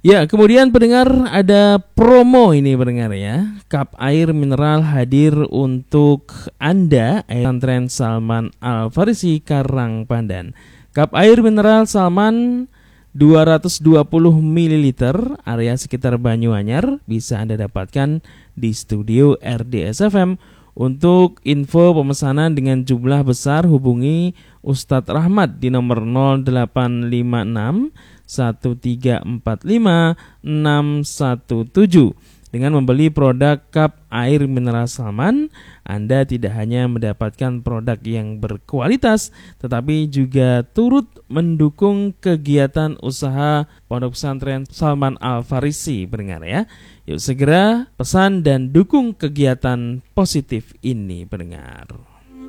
Ya, kemudian pendengar ada promo ini pendengar ya. Cup air mineral hadir untuk Anda, Pesantren Salman Al Farisi Karang Pandan. Cup air mineral Salman 220 ml area sekitar Banyuanyar bisa Anda dapatkan di studio RDS FM. Untuk info pemesanan dengan jumlah besar hubungi Ustadz Rahmat di nomor 0856 1345 617. Dengan membeli produk cup air mineral Salman, Anda tidak hanya mendapatkan produk yang berkualitas, tetapi juga turut mendukung kegiatan usaha Pondok Pesantren Salman Al Farisi, pendengar ya. Yuk segera pesan dan dukung kegiatan positif ini, pendengar.